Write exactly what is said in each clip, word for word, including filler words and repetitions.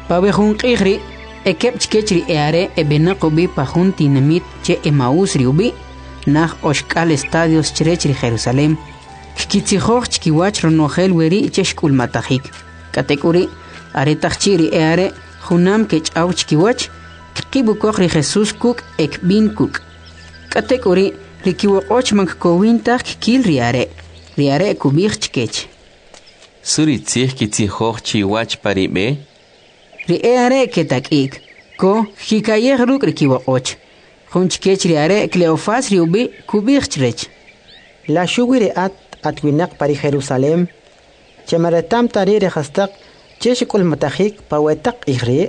pabejun qihri ekep chkechri eare ebenaqubi pajun tinamit che Emaús riubi nah oshkal estadios chrechri Jerusalem kitzihoj chkiwach ronojel weri cheshkul matajik katekuri aretachchiri eare junam ke ch'aw chkiwach kibukoj Jesús kuk ekbin kuk katekuri rikiwoqoch mankowintaj kil riare riare kubij chkech suri tzih kitzihoj chiwach paribe ri eare ketakik ko hikayej ruk rikiwoqoch jun chkech riare Cleofas riubi kubij chrech la shuwiri at atwinak pari Jerusalem chemaretam tari rehastak cheshikul matajik pawetak ihri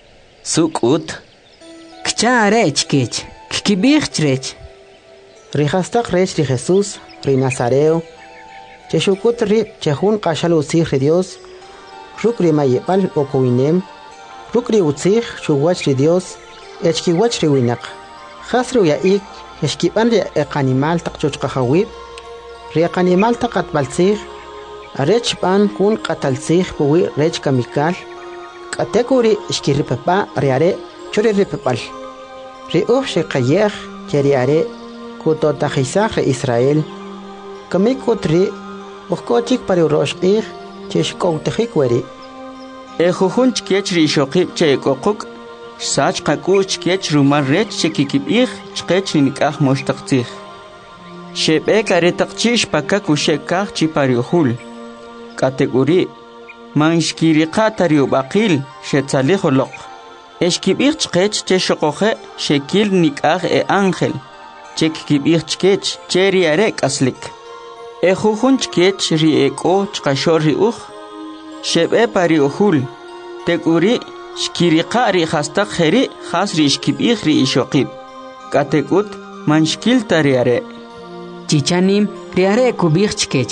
sukut kchare chkech kibij chrech rihastak rech ri Jesús ri Nazareo cheshukut ri chehun qashal usij ri Dios ruk ri mayebal okowinem ruk ri utzij shuwach ri Dios echkiwach ri winak khasru yaik eshkiban ri eqanimal taqchuchqahawib ri eqanimal taqatbalzij arech ban kun qatalzij puwi rech kamikal qatekuri ishkiripapa riare chori ripapal ri uj shiqayej cheriare kutotajisaj ri Israel kamikutri ukochik pari roshqij cheshkowtejik weri ejujun chkech ri shoqib chekoquk sach qakuch chkech rumar rech chekikibij chkech nikaj moxtaqtzij shebek aretaqchish pakakushekaj chipariujul kategori manshkiriqa tariubaqil shetzalijoloq eshkibij chkech cheshoqoje shekil nikaj e ángel chekikibij chkech cheriare kaslik ejujun chkech ri eko chqashor ri uj shebe pariujul teguri shkiriqa ri hastaq jeri khas ri ishkibij ri ishoqib katekut manshkil tariare chichanim riare kubij chkech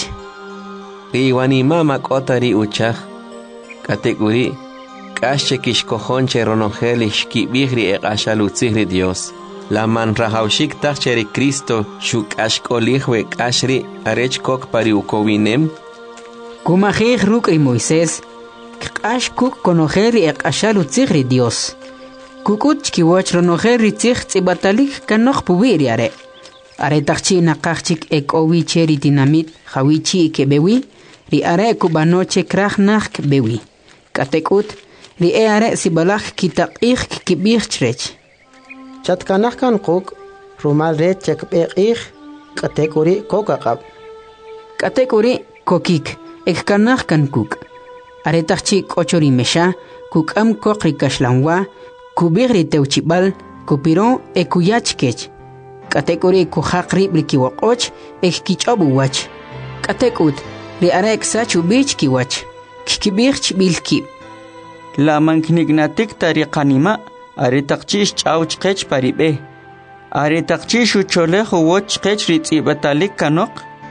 riwanima mak'ota ri uchaj kateguri k'axche kixkojonche ronojel ishkibij ri eq'axal utzij ri Dios la man rajawxik taj che ri Cristo xuk'axk'olij we k'ax ri arech kok pari ukowinem kumajij ruk' ri Moisés k'ax kuk konojel ri eq'axal utzij ri Dios kukut chkiwach ronojel ri tzij tz'ibatalik kanoj puwi riare aretaqchi naqajchik ek'owi che ri tinamit jawichi kebewi ri are kubanoche kraj naj bewi katekut ri e are sibalaj kitaq'ij kibij chrech chatkanaj kan quk rumal rech chekb'eq'ij katekuri kokaqab katekuri kokik ekkanaj kan kuk aretaqchi k'ochori mesha kuk'am koq ri kaxlanwa kubij ri tewchib'al kupiron ekuyach kech katekuri kujaq rib ri kiwoq'och ekkich'ob uwach katekut ri are eksach ubich kiwach kibij chb'il kib la manknignatik tariqanima aretaqchi ch'aw chqech paribe aretaqchi shucholej uwoch chqech ri tz'ibatalik kanoq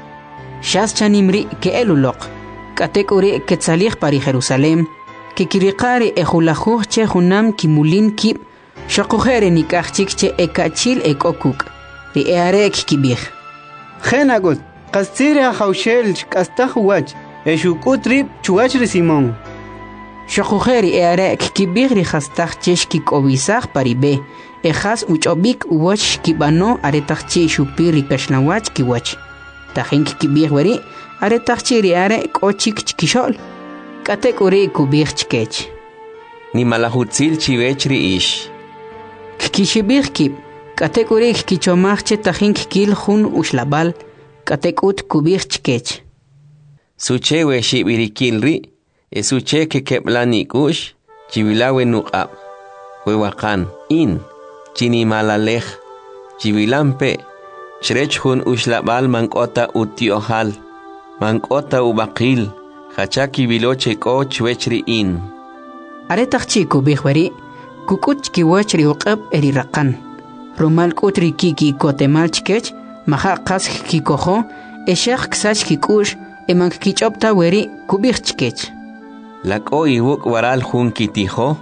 shas chanimri keeluloq katekuri ketzalij pari Jerusalem kikiriqari ejulajuj che junam kimulin kib shaqujere nikajchik che ekachil ekokuk ri eare kibij Genagot qastira hawshel kastaj wach eshukut rib chuach ri Simón shaqujeri eare kibij ri hastaj chesh kik'owisaj paribe ejas uch'obik uwach kibano aretaqchi shupir ri kashnawach kiwach tajin kibij weri aretaqchi ri are k'ochik chkixol katekuri kubij chkech ni malajutzil chivech ri ish kikishibij kib katekuri kichomaj che tajin kil jun uxlabal katekut kubij chkech suche we shibirikil ri esuche ke keblani kush chivilawe nuqab we waqan in chini malalej chivilampe shrech jun uxlabal mankota utiohal mankota ubaqil hachaki biloche ko chwechri in aretaqchi kubij weri kukut kiwach ri uqab eri raqan rumal kutri kiki kotemal chkech maha qas kikojo eshaq ksach kikush emank kichopta weri kubij chkech lako iwuk waral jun kitijo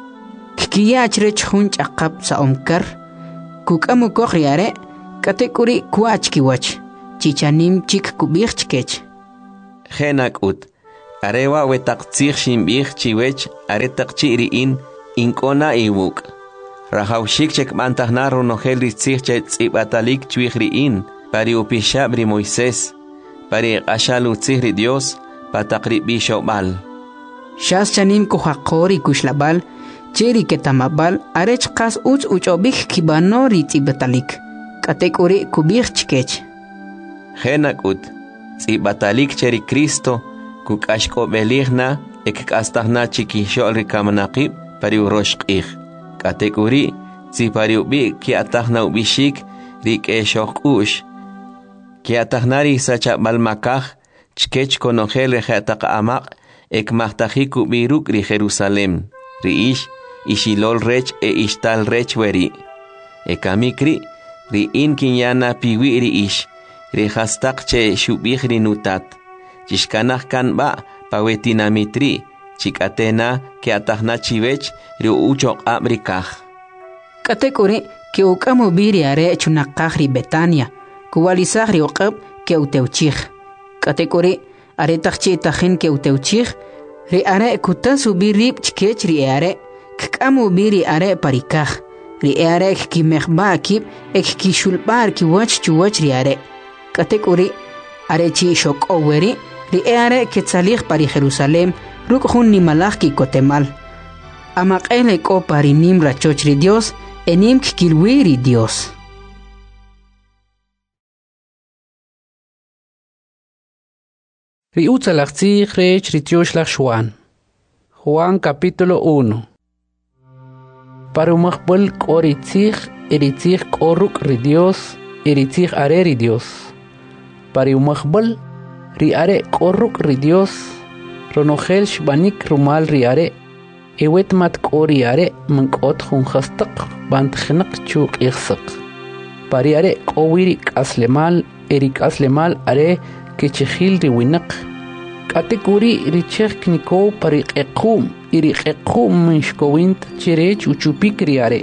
kiyach rech jun chaqab sa omkar kukamu kogriare katekuri kuach kiwach chichanim chik kubij chkech genakut arewa wetaqtzij shimbij chiwech aretaqchi riin inkona iwuk rahawshik chekmantajna ronojel ritzij chetz'ibatalik chwij riin pari upishab ri Moisés pari qashal utzij ri Dios pataqri bishobal Shas chanim kuhaqori kushlabal cheri ketamabal arech qas uch uchobik kibano ritz'ibatalik katekuri kubij chkech Genakut tz'ibatalik cheri Cristo kukashkobeligna ekkastajna chikishol rikamanaqib pari uroshqij katekuri tzipari ubi kiatajna ubishik rik'eshoq'ush kiatajnari sachabal makaj chkech konojel rejetaq amaq ekmajtajik ubiruk ri Jerusalem riish ishilol rech e ishtal rech weri ekamikri ri in kinyana piwi riish ri hastaq che shubij ri nutat chishkanaj kanba pawetinamitri chikatena kiatajna chivech ri uchoq abrikaj katekuri ke ukamo biri are chunaqaj ri Betania kuwalisaj ri uqab ke utewchij katekuri are taqchi tajin ke utewchij ri are kutasu birib chkech ri are kamo biri are parikaj ri are kimejba kib ek kishulbar kiwach chuwach ri are katekuri are chi shokoweri ri are ketzalij pari Jerusalem ruk jun nimalaj ki kotemal amaqele ko pari nim rachoch ri Dios enim kilwiri Dios Ri utzalachtzij rech ritioshlag Juan. Juan capítulo uno. Parumachbol koritzij eritzij koruk ri Dios eritzij are ri Dios. Parumachbol ri are koruk ri Dios ronogel shbanik rumal ri are ewet mat kori are mankot jun khastaq bant khnaq chuq ikhsaq. Pari are kowiri kaslemal erik aslemal are kechihil ri winaq katekuri richek niko pari qequm iri qequm mishkowint chirech uchupik ri are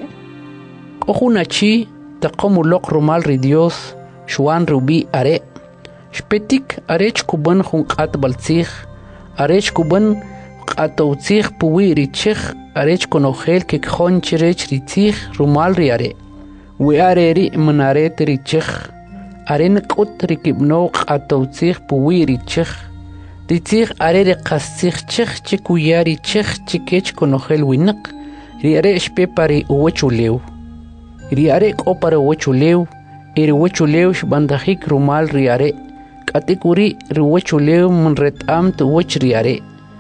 kohunachi taqomu loq rumal ri Dios shwan rubi are shpetik arech kuban khun qat baltzij arech kuban qatowtzij puwi richek arech konogel ke khon chirech ritzij rumal ri are we are ri manaret richek aren qut rikibno qatowtzij puwi richek ritzij are ri qastzij chek chikuyari chek chikech konogel winaq ri are shpe pari uwechulew ri are qopara uwechulew iri uwechulew shbandajik rumal ri are katikuri ri uwechulew manretam tu uwech ri are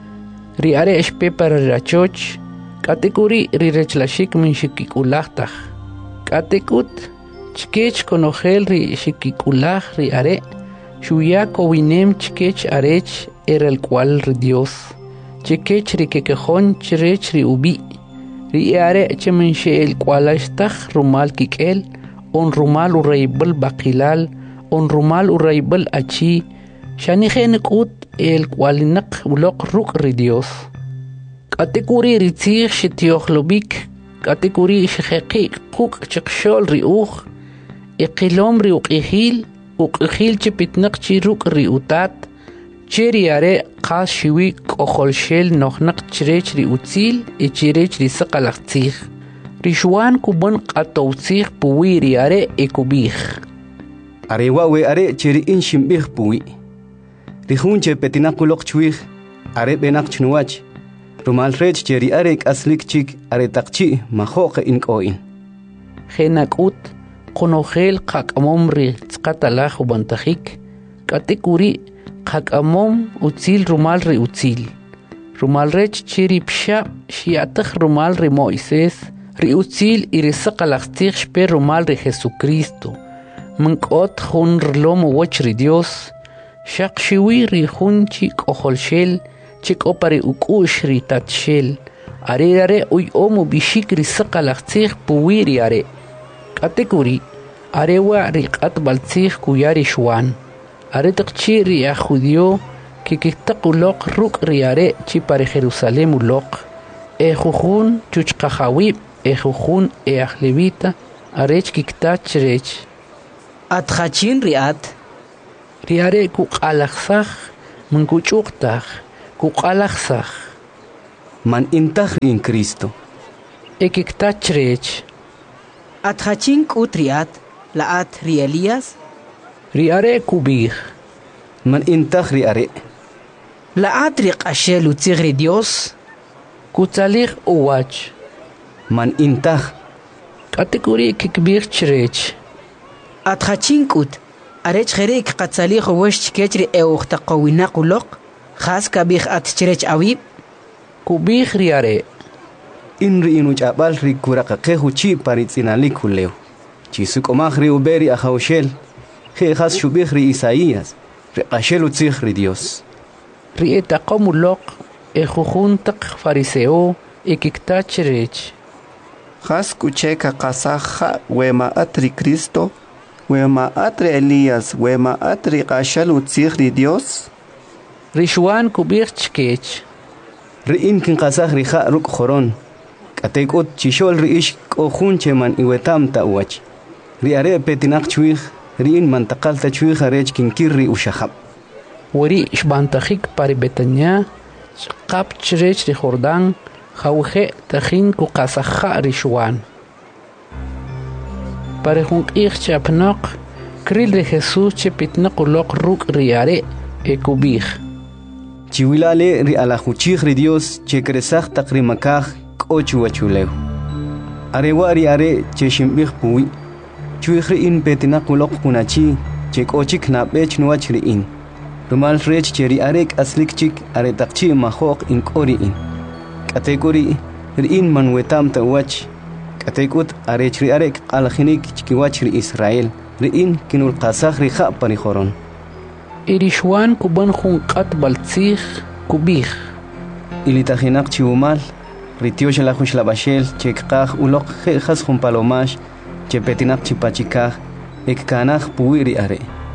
ri are shpe para rachoch katikuri ri rechlashik min shikikulajtaj katikut chkech konogel ri shikikulaj ri are shuya kowinem chkech arech era el cual ri Dios chkech ri kekejon chirech ri ubi ri are chemenche el cual ashtaj rumal kikel on rumal uraybel baqilal on rumal uraybel achi shanijen qut el cual naq bloq ruk ri Dios katikuri ri tzij shitiohlobik katikuri shjeqi quk chqshol ri uj iqilom ri uqihil uqihil chipitnaq chi ruk ri utat chiri are qas shiwi qojolshel nohnaq chirech ri utzil i chirech ri saqalaqtzij ri shwan kuban qatowtzij puwi ri are e kubij Arewa we are chiri in shimbij puwi ri junche petinaquloq chwij are benaq chnuwach rumal rech chiri are kaslik chik are taqchi majoq in qoin genakut qonogel qaqamom ri tsqatalaj ubantajik katikuri qaqamom utzil rumal ri utzil rumal rech chiri psha shiataj rumal ri Moisés ri utzil i ri saqalaqtzij shpe rumal ri Jesucristo mankot jun rlom uwech ri Dios shaq shiwi ri jun chi qojolshel chi qopari uk'ush ri tatshel are are uy omu bishik ri saqalaqtzij puwi ri are katikuri arewa ri qat baltzij kuyari shwan are taqchi ri a judio que kitaquloq ruk ri are chi pari Jerusalem uloq e jujun chuchqajawib e jujun e ahlevita arech kiktach rech atjachin riat ri are ku qalaqsaj munkuchuqtaj kuqalaxsaj man intaj in Cristo ekiktachrech Atjachin kutriat, laat ri Elías, riare kubij man intaj ri are laat ri qashel utzigri Dios, kutzalig uwach man intaj kategori kikbir chrech Atjachin kut, arech jerek qatzali khowesh kechri eukhta qawina quloq, khas kabih at chrech awib, kubij riare in ri inu chabal ri kuraqa qehu chi paritzinalik huleu chi sukomaj ri uberi ajaushel je has shubij ri Isaías ri qashel utzig ri Dios ri etaqomuloq ejujuntaq fariseo ekiktachrech Has kucheka kasaja wema atri Cristo, wema atri Elías, wema atri qashal utzigri Dios. Rishwan kubij chkech ri in kin qasaj ri ja ruk khoron katekot chishol ri ish qojun cheman iwetam ta wach ri are petinaq chwig ri in mantaqal ta chwig arech kin kirri ushahab wari shbantajik pari Betania qap chrech ri Jordán jawje tajin ku qasaja rishwan pare junk ich chapnoq kril ri Jesús chepitnaq uloq ruk riare e kubij chiwilale ri alajuchig ri Dios che kresaj taqri makaj k'ochu wachuleu are wari are che shimbij puwi chwig ri in petinaq uloq kunachi che k'ochik nabech nuwach ri in rumal rech che ri are aslik chik are taqchi majoq in k'ori in kategori ri in manwetam ta wach katekut are chri are aljinik chkiwach ri Israel ri in kinul qasaj ri ja pani khoron irishwan kuban junqat baltzig kubij ilitajinaq chiumal ritiosh la khush la bashel chekqaj uloq khas jun palomash chepetinaq chipachikaj ekkanaj puwiri are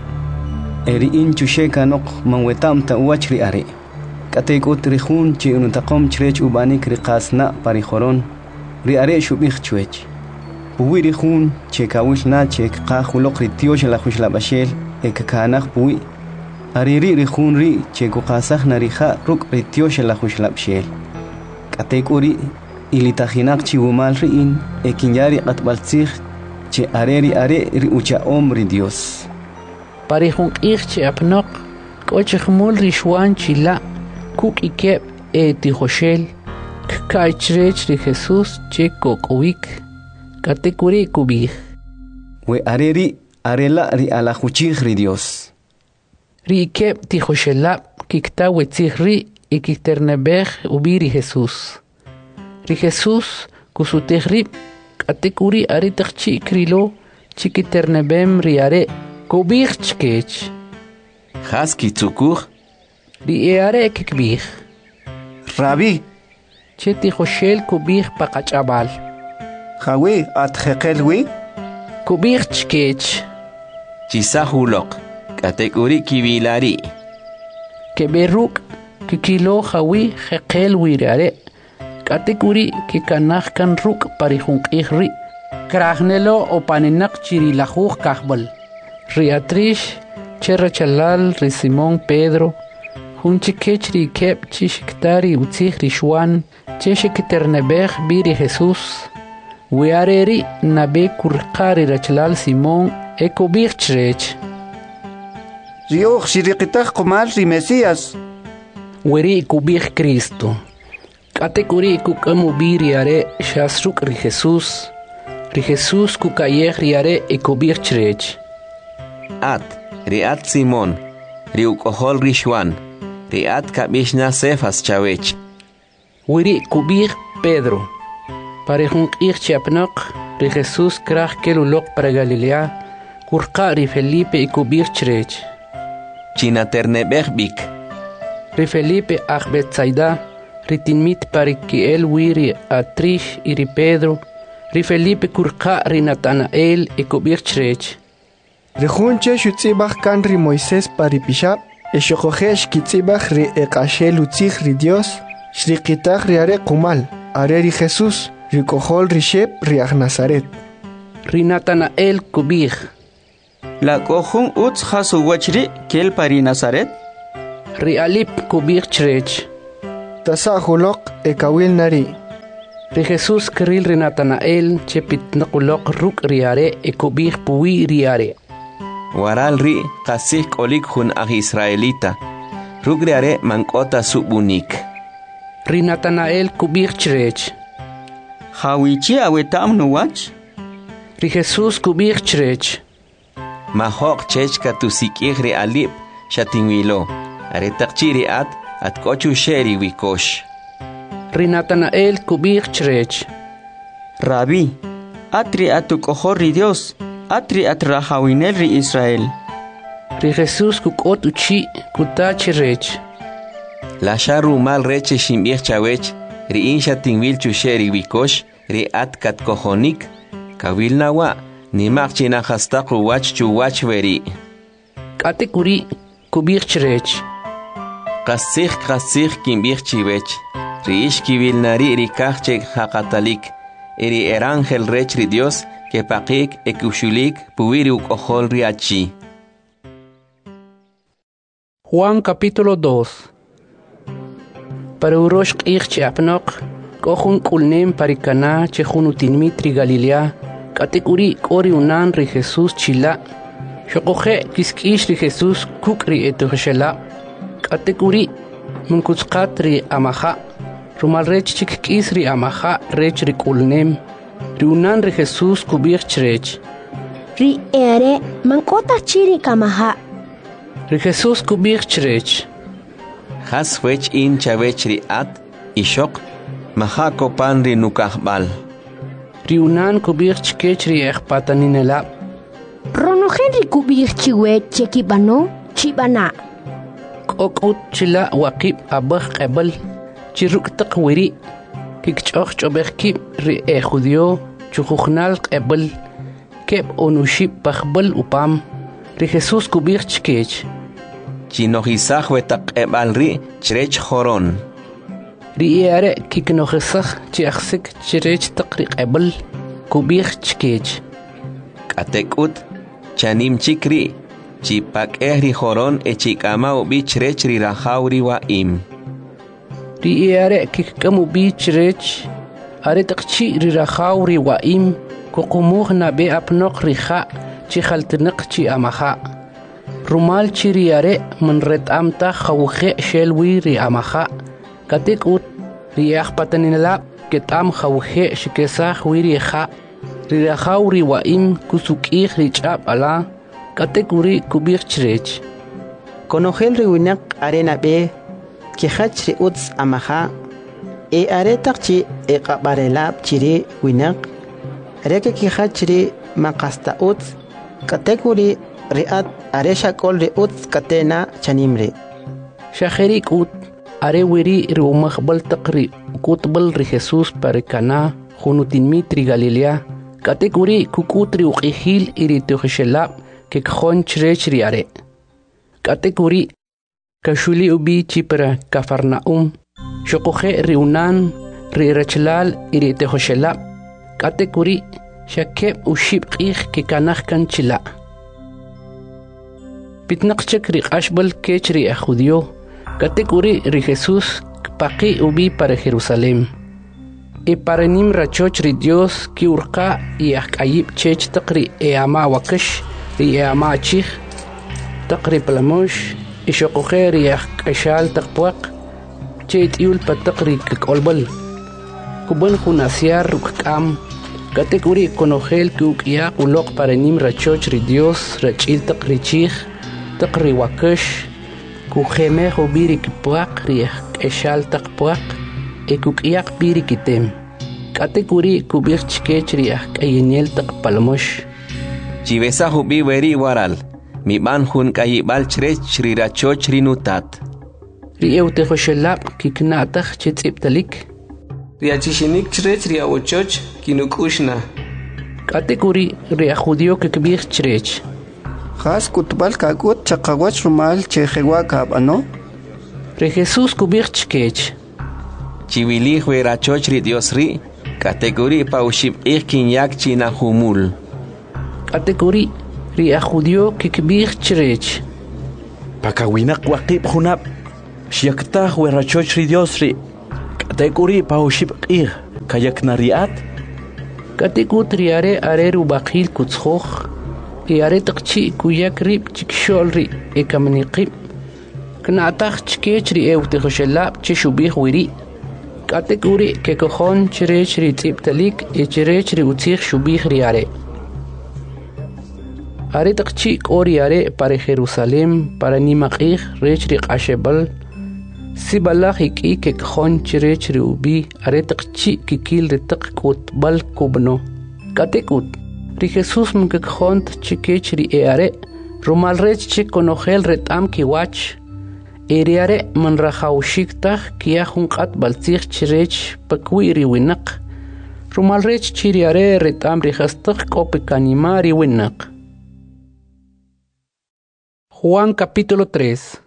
eri in chusheka noq manwetam ta wach ri are katekut ri jun chi unutaqom chrech ubanik ri qasna pari khoron ri are shubij chwech puwiri jun chekawil na chekqaj uloq ritiosh la khush la bashel ekkanaj puwi ariri ri khunri cheko qasaj narija ruk ritiosh la khuslabshel katekuri ilitajinaq chiwumal ri in ekinyari qatbaltzig che areri are ri ucha omri Dios pari junk ich chapnoq kochkhmul rishwan chila kuk ikep e tijoshel kaitrech ri Jesús cheko kowik katekuri kubij we areri arela ri alajuchig ri Dios ri kep tijoshelab kikta wetzigri y kikternebej ubiri Jesús ri Jesús kusutegrib katekuri are tachchi krilo chikiternebem ri are kubij chkech Has kitzukuj ri e are kikbij Rabbi, che tijoshel kubij paqachabal jawi atjekelwi, kubij chkech chisahulok katekuri kibilari keberuk kikilo jawi jekel wirare katekuri kikanaj kan ruk pari junqijri krahnelo o paninak chirilajuj kahbal riatrish cherachalal ri Simón Pedro junchikech ri kep chishiktari utzig rishwan cheshikiternebej biri Jesús wiareri nabe kurqari rachalal Simón ekobij chrech Rio shiriqitaj kumal ri Mesías. weri kubij Cristo katekuri kukamu biri are shasruk ri Jesús ri Jesús kukayej ri are ekobij chrech at riat Simón riukohol rishwan riat kabishna Cefas chawech weri kubij Pedro pare junqij chapnoq ri Jesús kraj kelulok para Galilea kurqa ri Felipe ekobij chrech chinaternebej bik ri Felipe aj Betsaida ri tinmit parikiel wiri atrish y ri Pedro ri Felipe kurqa ri Natanael ekobij chrech Rejunche shutzibach kan ri Moisés paripishab eshokojesh kitzibach ri eqashel utzig ri Dios shriqitach ri are kumal are ri Jesús ri kohol ri shep ri aj Nazaret ri Natanael kubij La kohun utz hasu wachri kel pari Nazaret ri Alip kubij chrech tasa hulok e kawil nari. Ri Jesús keril ri Natanael chepit nakulok ruk riare e kubih puwi riare. Waral ri kasik olik hun ah Israelita. Ruk riare mankota subunik. Ri Natanael kubih chrech. Hawichi awetam nuwach? Ri Jesús kubih chrech. Mahok chechka tusikih ri alip shatingwilo. Are takchiri at at kochu sheri wikosh. Ri Natanael kubih chrech. Rabbi, atri atukohor ri Dios, atri atrahawinel ri Israel. Ri Jesús kukot uchi kuta chrech. La sharu mal reche shimbich chawech, ri insha tingwil chusheri wikosh, ri at kat kohonik, kawil nawa, ni makchina hastaku wach chu wach veri. Kate kuri kubih chrech. Kasih kasih kimbich chiwech, ri ish kiwil nari ri kachek hakatalik, eri erangel rech ri Dios, que pakik ekushulik puwiri ukohol ri achi. Juan capítulo dos. Para urosh q'ich chiapnok, kohun kulnem parikana chehun utinmitri Galilea, katekuri kori unan ri Jesús chila, shokoje kiskish ri Jesús kukri etuhshela, katekuri munkutskat ri amaha, rumal rech chikkis ri amaha rech ri kulnem, ri unan ri Jesús kubir chrech. Ri ere mankota chiri kamaha. Ri Jesús kubir chrech. Has wech in chavech ri at, ishok, maha kopan ri nukahbal. Ri unan kubir chkech ri ekpataninela. Rono Henry kubir chiwe chekibano chibana. Kokut chila wakib abah qebel chiruk taqwiri kikchoch chobekib ri e judio chukhnal qebel keb onushib pakhbel upam ri Jesús kubir chkech. Chinohisaj wetak ebal ri chrech joron. Ri ere kiknohisaj chiaksik chrech taqri qebel kubir chkech. Katekut chanim chikri chipak ehri joron e chikama ubi chrech ri rahauri wa im. Ri ere kikkamu bi chrech are taqchi ri rahauri wa im kokumuh na be apnok riha chi khaltnaq chi amaha. Rumal chiri are man ret amta khawkhe shelwi ri amaha. Katik ut ri akhpatanila ketam khawkhe shikesah wiri kha. Ri rahauri wa im kusukih ri chab ala. Katekuri kubir chrech. Konogel ri winak arena be ki khach ri uts amaha. E are takchi e qabarelab chiri winak. Reke ki khach ri makasta uts. Katekuri riat are shakol ri uts katena chanimri. Shaheri kut are wiri ri umakhbal taqri kutbal ri Jesús parikana khunutin mitri Galilea. Katekuri kukutri uqihil iri tuhshelab ke khon chrech ri are. Katekuri kashuli ubi chipra Kafarnaum shokoje ri unan ri rachlal iri tuhshelab. Katekuri shakeb ushib qih ke kanakh kan chila. Pitnaqchek ri qashbal kech ri judio. Katekuri ri Jesús paqi ubi para Jerusalén. E para nim rachoch ri Dios ki urqa y akayib chech taqri e ama wakash ri e ama chih taqri plamosh e shokoje ri akashal taqpuaq chet yul pataqri kolbal kuban khunasiar rukam. Katekuri konogel kuk ya ulok para nim rachoch ri Dios rachil taqri chih taqri wakash kujeme hobiri kipuaq ri eshal taqpuaq e kuk yak biri kitem. Katekuri kubir chkech ri ayinel taqpalmosh. Chivesa hubi weri waral. Mi ban hun kayibal chrech ri rachoch ri nutat. Ri eute khoshelab kiknatach chetsiptalik. Ri achishinik chrech ri awochoch kinukushna. Katekuri ri judio kikbir chrech. Khas kutbal kakut chaqawach rumal chejewa kabano. Ri Jesús kubir chkech. Chiwili rachoch ri Dios ri kategori paushib ikin yak china humul. Kategori ri judio kikbir chrech. Pakawinak waqib hunab. Shiaktah we rachoch ri Dios ri Katekuri pauship qih kayak nariat. Katekut riare areru bakil kutshoch. E are taqchi kuyak rib chikshol ri e kamniqib. Kna ataq chkechri e utihoshelab chishubih wiri. Katekuri ke kojon chirechri tibtalik e chirechri utzih shubih riare. Are taqchi ori are para Jerusalem para nimaqih rechri qashebal. Si balach iki ke kojon chirechri ubi are taqchi kikil ritaq kutbal kubno. Katekut ri Jesus mke kojon chikechri e are rumal rech chikonogel retam kiwach. Eriare man rahaushikta kia hunqat baltzig chirech pakwiri winaq. Rumal rech chiriare retam rihastaq kopekanimari winaq. Juan capítulo tres.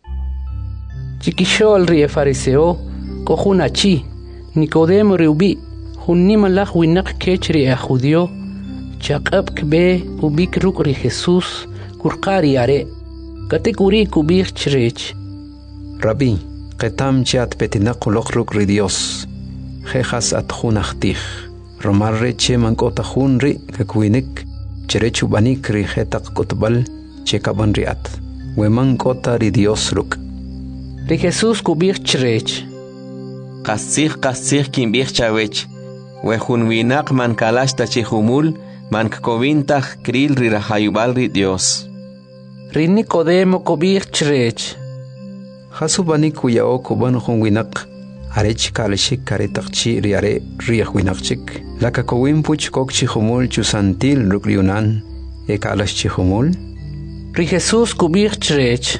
Chiquishol rie fariseo, cojunachi, Nicodemo riubi, junnimalach winaq kechri a judio, chaqab kbe ubik ruk ri Jesus, kurqari are, katekuri kubir chirech. Rabbi, qetam chat petinaq uloqruk ri Dios. Jejas at junachtij. Romar reche mankota junri kakwinik. Cherechu banik ri jetaq kotbal chekaban riat. Weman kota ri Dios ruk. Ri Jesus kubir chirech. Qasih qasih kimbir chawech. We junwinaq man kalashta chihumul man kovintaq kril ri rahayubal ri Dios. Ri Nicodemo kubir chirech. Hasubani kuyao kuban hon winak arech kalashik karetaqchi riare riah winaqchik laka kowin puch kokchi humul chusantil rukliunan e kalashchi humul ri Jesus kubir chirech.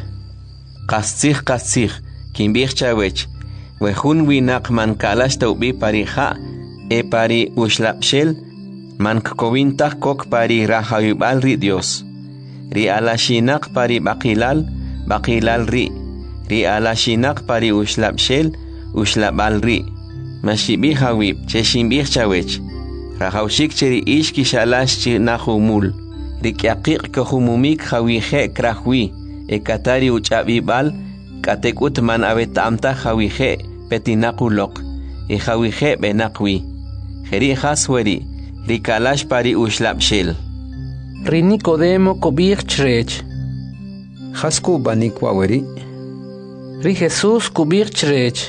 Qasih qasih kimbir chawech we hun winak man kalashta ubi parija e pari ushlapshel man kowintaq kok pari rahayubal ri Dios ri alashinaq pari baqilal baqilal ri ri alashinaq pari ushlabshel ushlabal ri mashibi hawib cheshimbih chawech rahawshik cheri ishki shalash chi nahumul ri kyaqiq kahumumik hawihe krahwi e katari uchabibal katekut man abetamta hawihe petinaquloq e hawihe benaqwi jeri hasweri ri kalash pari ushlabshel ri Nicodemo kobir chrech hasku banik waweri ri Jesus kubir chirech.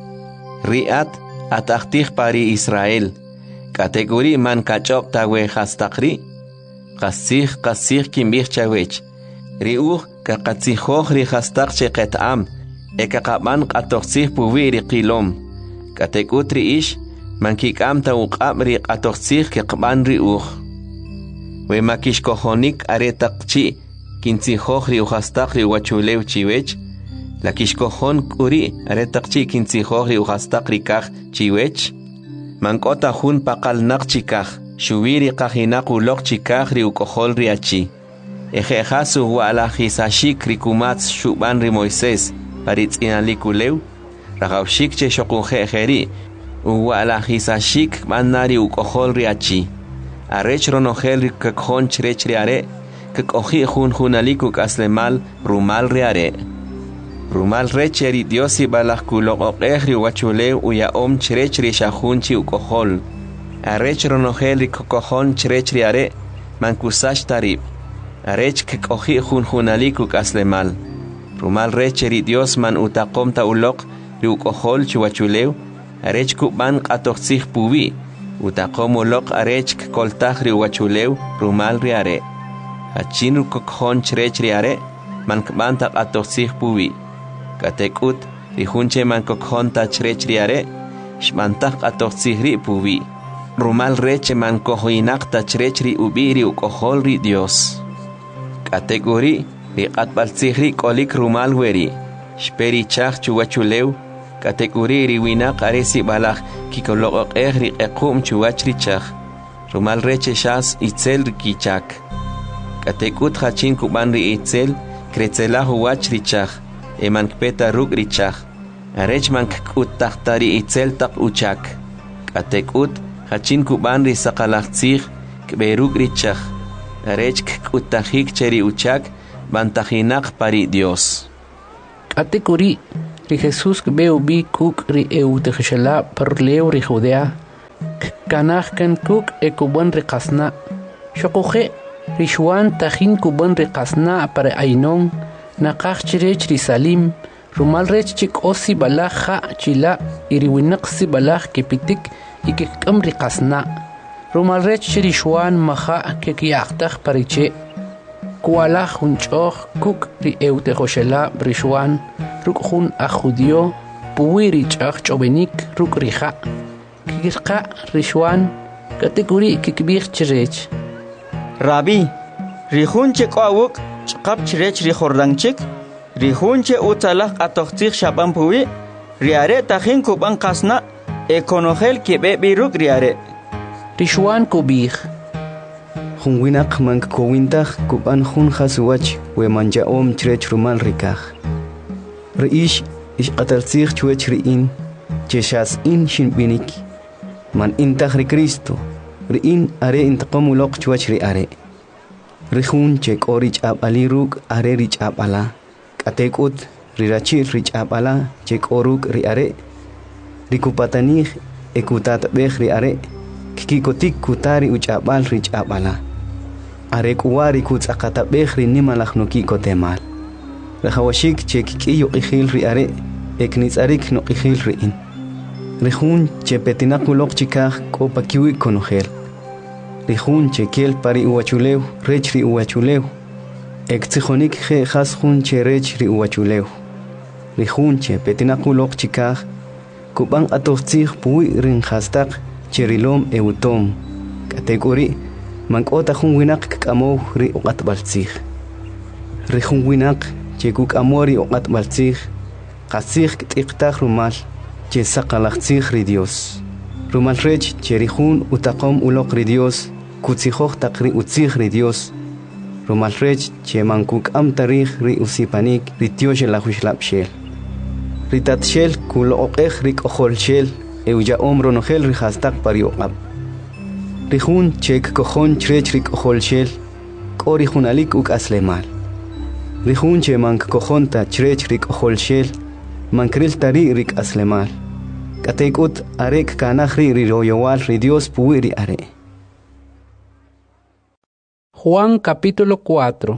Riat ataqtih pari Israel. Kategori man kachop tawe hastaqri. Qasih qasih kimbir chawech. Riuh ka qatsihoh ri hastaq cheqetam. Eka qaban qatoqsih puwi ri qilom. Katekut ri ish man kikam ta uqab ri qatoqsih ke qaban riuh. We makish kohonik aretaqchi kintsihoh ri uhastaq ri wachulew chiwech. La kishkojon kuri aretaqchi kintsihohri uhastaqri kaj chiwech. Mankota jun paqal naqchi kaj. Shubiri qajinaq uloqchi kaj ri ukohol ri achi. Ejejasu wala jisashik ri kumats shuban ri Moisés paritz'inalikulew. Raqawshik che shoqunjejeri. Wala jisashik manari ukohol ri achi. Arech ronojel ri kakjon chrech ri are. Kakoji jun junaliku kaslemal rumal ri are. Rumal recheri Diosi balaj kuloqoqejri wachulew uya om chirechri shahunchi ukohol. Arech ronojeli kokojon chirechri are mankusash tarib. Arech kekoji junjunaliku kaslemal. Rumal recheri Dios man utaqomta uloq ri ukohol chuwachulew. Arech kuban qatoqsij puwi. Utaqom uloq arech koltaj ri wachulew rumal ri are. Achin kokojon chirechri are man kbanta qatoqsij puwi. Katekut rihunche man kokjon ta chrechri are shmantaq atoqsihri puwi rumal reche man kohoinaq ta chrechri ubiri ukohol ri Dios kategori ri qatbalsihri kolik rumal weri shperi chaq chuwachulew kategori ri winaq aresi balaj kikoloqoqej ri qequm chuwachri chaq rumal reche shas itzel kichak katekut hachin kuban ri itzel kretzelahu wachri chaq eman kpeta ruk richach arech man kut tahtari itzel taq uchak katekut hachin kuban ri saqalaqtzig kberuk richach arech kut tahik cheri uchak bantajinaq pari Dios katekuri ri Jesús beu bi kuk ri eu te khshala per leu ri Judea kanach kan kuk e kuban ri qasna shoqoxe ri Juan tajin kuban ri qasna per ainon naqach chirech ri Salim rumal rech chik osi balakha chila iri winaqsi balakh kepitik ikekam ri qasna rumal rech chiri Juan maha kekiyaqtaq pariche kuala junchoch kuk ri eute khoshela brishwan ruk khun a judio puwiri chach chobenik ruk riha kikqa rishwan kategori kikbir chirech Rabbi rihunche qawuk chqap chirech ri khordangchik rihunche utalaq atoqtiq shaban puwi riare tajin kuban qasna ekonogel kebe biruk riare rishwan kubir Jun winak mank kowintach kuban jun khasuwach we manja om chrech rumal rikach. Reish ish qatalsig chwech riin cheshas in shin binik. Man intach ri Cristo. Riin are intaqamuloq chwech ri are. Rihun chek orich ab aliruk are rich ab ala. Katekut rirachir rich ab ala chek oruk ri are. Rikupatanich ekutat bech ri are. Kikikotik kutari uch abal rich ab ala. Arek uwari kuts akata bechri nimalach no kiko temal. Rehawashik che kikiyo ikhil ri are, eknitz arik no ikhil ri in. Rihun che petinakulok chikach ko pakiwi konohel. Rihun che kel pari uwachulew, rech ri uwachulew. Ek tzichonik he khas hun che rech ri uwachulew. Rihun che petinakulok chikach ko bang atoftich pui rin khastak cherilom eutom. Kategori Mankota jun winak kamo ri uqat baltzig. Ri jun winak che kuk amori uqat baltzig. Qasig tiqtaq rumal che saqalaqtzig ri Dios. Rumal rech che ri jun utaqom uloq ri Dios. Kutzijoj taqri utzig ri Dios. Rumal rech che mankuk am tarij ri usipanik ri tiosh la hushlab shel. Ri tatshel kulo oqej ri qohol shel. Euja omro nogel ri khastaq pari uqab. Rihun chek kojon chrech rik ojol shel, kori junalik uk aslemal. Rihun che mank kojonta chrech rik ojol shel, mankril tari rik aslemal. Katekut arek kanachri ri royowal ri Dios puiri are. Juan capítulo cuatro.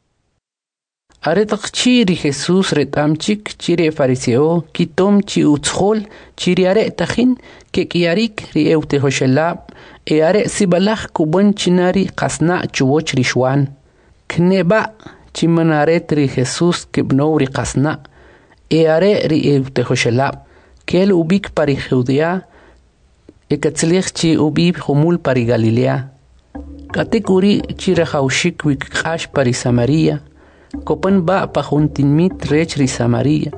Aretak chiri Jesús retamchik chiri fariseo kitom chi utschol chiri are tajin ke kiarik ri eute hoshelab e are sibalach kubon chinari qasna chuwoch rishwan kneba chimanaret ri Jesús kibno ri qasna e are ri eute hoshelab kel ubik pari Judea e katzlich chi ubib humul pari Galilea kategori chiri haushik wik qash pari Samaria Kopan ba pahuntin mit rech ri Samaria.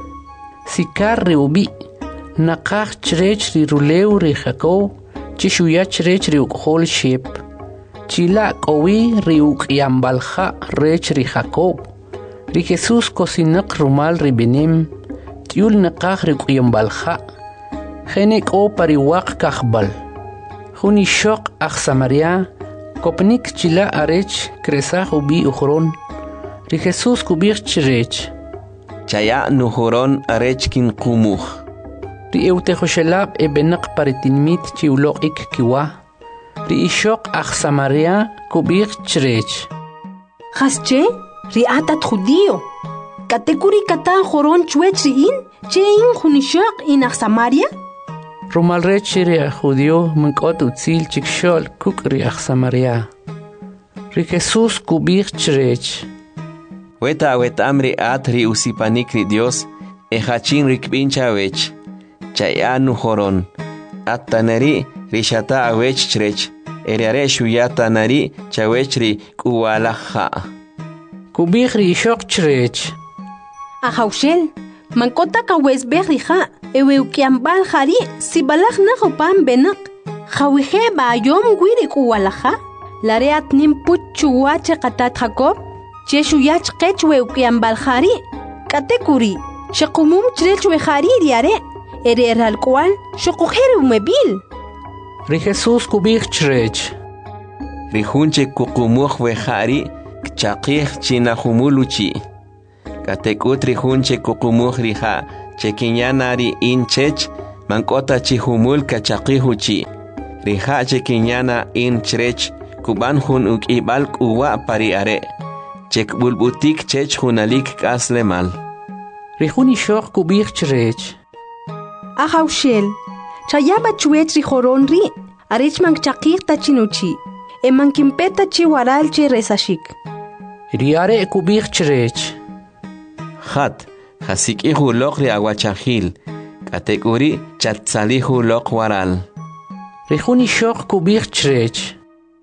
Sikar ri ubi. Nakach chrech ri ruleu ri Jacob. Chishuya chrech ri ukhol shep. Chila kowi ri ukyambalha rech ri Jacob. Ri Jesus kosinak rumal ri benem. Tiul nakach ri ukyambalha. Genek o pariwak kachbal. Huni shok ach Samaria. Kopnik chila arech kresach ubi ukhron. Ri Jesús kubir chirech. Chaya nuhuron arechkin kumuch. Ri eute hoshelab e benak paritinmit chiulok ik kiwa. Ri ishok ach Samaria kubir chirech. Hasche, ri atat judio. Katekuri katan horon chwech ri in, che in junishok in ach Samaria? Rumal rech ri judio munkot utzil chikshol kuk ri ach Samaria. Ri Jesús kubir chirech. Weta wet amri atri usipanik ri Dios e hachin rikbincha wech. Chayanu horon. Atanari rishata awech chrech. Eriare shuyata nari chawechri kuwalaha. Kubir ri shok chrech. Ahaushel, mankota kawes berriha. Ewe ukiambal hari si balak na hopan benak. Hawihe ba yom gwiri kuwalaha. Lareat nimput chuwache katat Jacob. Cheshu yach qechwe ukian balkhari katekuri shaqumum chrechwe khariri are ere ralqual shoqoheru mebil Ri Jesús kubir chrech Ri hunche kuqumuh we khari chaqih china humuluchi Katekut rihun che kukumuj riha che kinyanari in chech mankota chihumul kachaqihuchi. Riha che kinyana in chrech kuban hun ukibal uwa pari are. Chek bulbutik chech hunalik kasle mal. Rihuni shok kubir chrech. Ahaushel, chayaba chuech rijoron ri, arech mang chakir tachinuchi, e mang kimpeta chi waral che resashik. Riare kubir chrech. Hat, hasik ihu lok ri aguachahil, katekuri chatsalihu lok waral. Rihuni shok kubir chrech.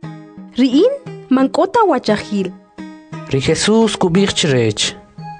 Riin, mankota wachahil. Ri Jesus kubir chrech.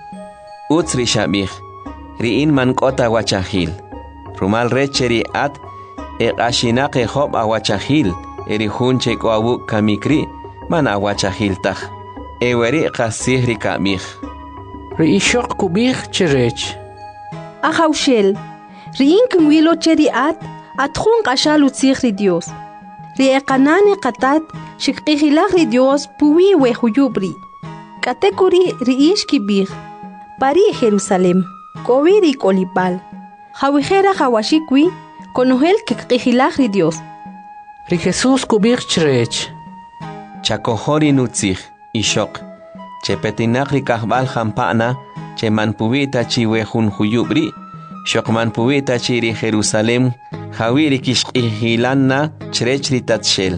Uts ri shabih, riin mankota wachahil. Rumal recheri at e ashinaq hob awachahil eri hunche kwawu kamikri man awachahil tah eweri qasihri kamih ri ishok kubih cherech ahaushel riin kumwilo cheri at atkhun qashal utsihri Dios ri eqanani qatat shikqihilaq ri Dios puwi we huyubri katekuri ri ish kibih pari Jerusalem koviri kolipal Jawijera jawashikwi, conohel que qihilaj Dios. Ri Jesús kubir chrech. Chakohori nutzig, ishok. Che petinak ri kahbal jampana, che manpubita chi wehun huyubri, shok manpubita chi ri Jerusalem, jawiri kishqihilanna chrech ri tatshel.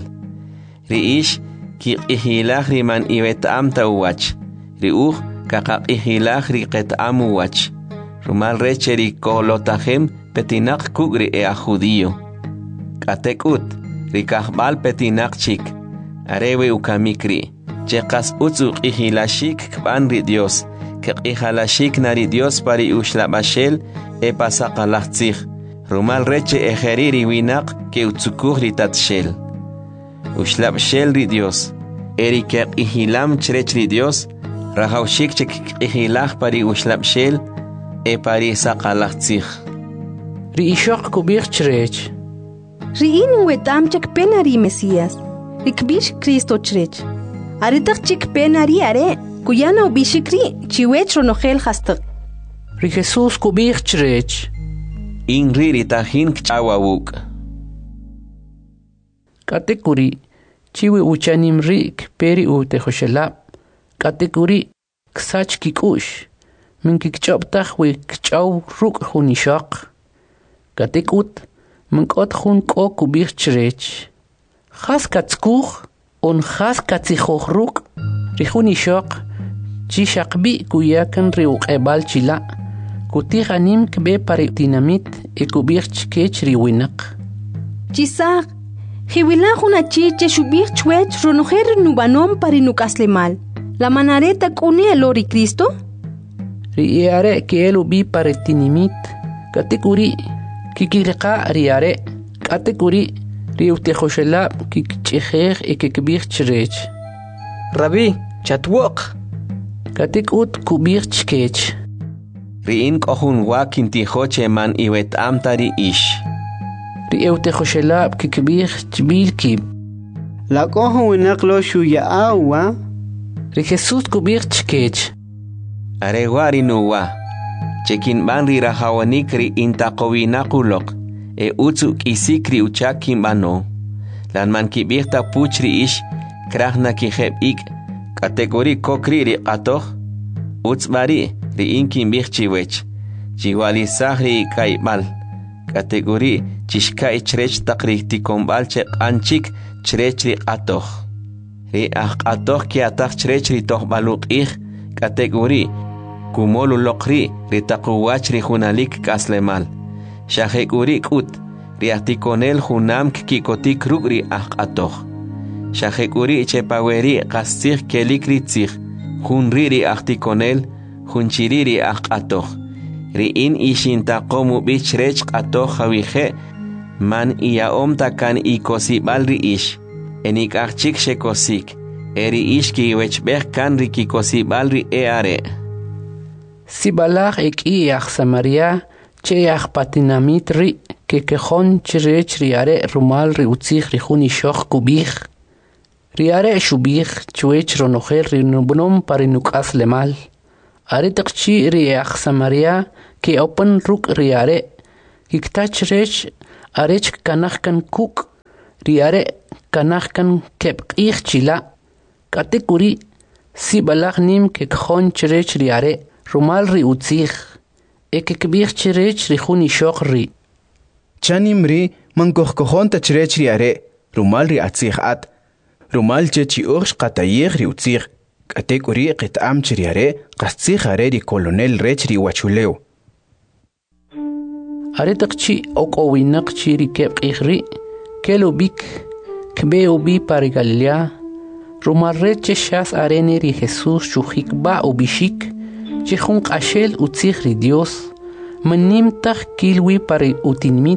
Ri ish ki qihilaj ri man iwet amta uwach. Ri uj kakaqihilaj ri qet amu wach. Rumal recheri kolotajem petinak kugri e a judío. Katekut, rikahbal petinak chik. Arewe ukamikri. Chekas utsu ihilashik kbanri Dios. Kihihalashik nari Dios pari ushlabashel e pasakalachtzig. Rumal reche ejeriri winak ke utsukugri tatshel. Ushlabshel ri Dios. Eri kihilam chrechri Dios. Rahaushik chik ihilach pari ushlabshel. E pari saqalachtzig. Ri ishok kubir chrech. Ri in wetam chak penari Mesías. Ri kbish Cristo chrech. Aritak chik penari are kuyana ubishikri chiwech ronogel hastak. Ri Jesús kubir chrech. In riri tahin kchawawuk. Katekuri chiwi uchanim rik peri utehoshelab. Katekuri ksach kikush. Min kikchobtach we kchaw ruk hunishak. Katekut min kot hun ko kubir chrech. Khas katskuch on khas katsichoch ruk. Ri hunishak chi shaqbi kuyakan ri uqebal chila. Kutir anim kbe pari dinamit e kubir chkech ri winak. Chisak hiwila huna chiche shubir chwech ronoher nubanom pari nukaslemal. La manareta kune elori Cristo? Riare que elu bi paretinimit, katekuri kikirqa riare, katekuri riutejoshela kikchejer e kikbir chrech. Rabbi, chatwok. Katekut kubir chkech. Riin kohun wakin tijoche man iwet amtari ish. Riutejoshela kikbir chbilkib. La kohun naklo shuya awa. Ri Jesús kubir chkech. Arewari nuwa. Chekin banri rahawanikri intaqowinakulok. E utsu kisikri uchakin bano. Lan man kibirta puchri ish. Krahna kijeb ik. Kategori kokri ri qatoh. Utsbari ri inkin birchiwech. Chiwali sahri kaibal. Kategori chishka ichrech takri tikombal che anchik chrech ri qatoh. Ri ah qatoh ki atah chrech ri toh baluk ik. Kategori kumolu lokri ritakuwach ri hunalik kaslemal. Shahekuri kut riatikonel hunam kikotik rugri akatoh. Shahekuri chepaweri kastir kelikri tzir. Hunriri aktikonel hunchiriri akatoh. Riin ishintaqomu bichrech qatoh hawihe man iaom takan ikosibal ri ish. Enik akchik shekosik. Eri ishki wechbeh kan riki kosibal ri eare. Sibalach ek iach Samaria cheach patinamit ri ke kejon chrech riare rumal ri utzich ri huni shoch kubich. Riare shubich chwech ronocher ri nubnom parinukas lemal. are taqchi riach Samaria ke open ruk riare kiktach rech arech kanachkan kuk riare kanachkan kepqich chila katekuri si balagnim ke khon chrech riare rumal ri utzich ekekbich chrech ri khuni shokri chanim ri mankohkohon tachrech riare rumal ri atzich at rumal chechi ursh qatayech ri utzich katekuri qitam chriare qatzich are ri colonel rech ri wachuleo are taqchi okowinaq chiri kepqihri kelubik kbeubi par Galilea rumarreche shas arene ri Jesus chujik ba ubishik chihun qashel utzich ri Dios manim tag kilwi par utinmit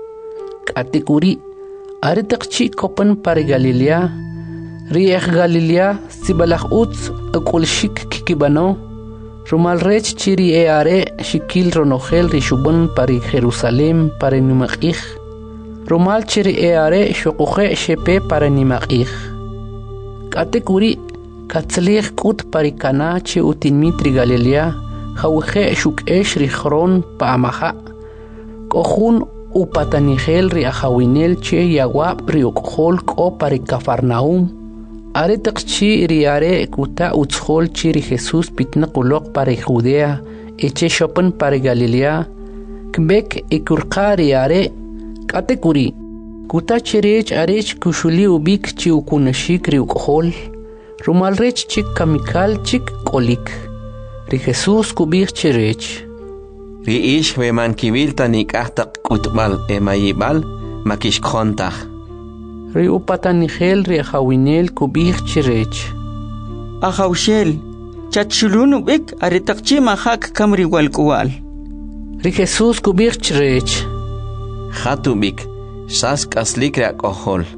katekuri are taqchi kopan par Galilea riech Galilea sibalach utz akulshik kikibano rumal rech chiri e are shikil ronogel rishubun pari Jerusalem pari nimaqih rumal chiri e are shuquhe shepe pari nimaqih katekuri katzlich kut pari kana che utinmitri Galilea khawhe shukesh ri khron paamaha kohun upatanigel ri akhawinel che yawab ri ukhol ko pari Cafarnaum are taqchi riare kuta utshol chiri Jesus pitna qulok pare Judea eche shopan pare Galilea kbek ikurqari are katekuri kuta chirech arech kushuli ubik chi ukunashik ri ukhol rumal rech chik kamikal chik kolik ri Jesus kubik chirech ri ish we man kibil tanik ahtaq kutbal emayibal makish khontach ri upatanigel ri khawinel kubik chirech akhawshel chachulunu bik are taqchi mahak kamri walkwal ri Jesus kubik chirech khatubik sas kaslik ra kohol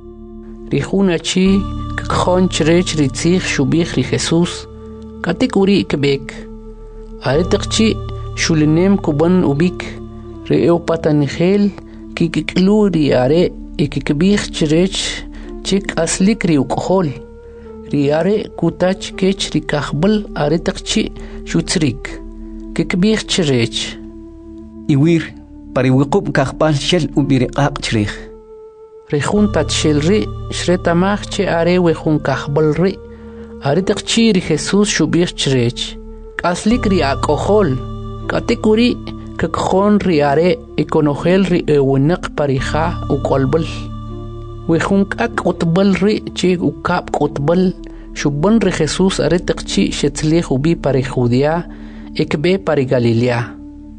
ri khunachi khon chirech ri tsikh shubik ri Jesus katekuri kbek are taqchi shulinem kuban ubik ri upatanigel kikiklu ri are ikikbih chirech chik aslik ri ukhol riare kutach kech ri kahbal are taqchi shutsrik kikbih chirech iwir pari wiqub kahbal shel ubiriqaq chirich ri khun tachel ri shretamach che are we khun kahbal ri are taqchi ri Jesus shubih chirech aslik ri akohol katekuri كخون رياري إكونوخيل ري ونق بريخا وقلبل ويخونك أك قطبل ري تشي وكاب قطبل شبن ري خيسوس أريتق تشي شتليخ وبي بريخوديا إكبي بري غاليليا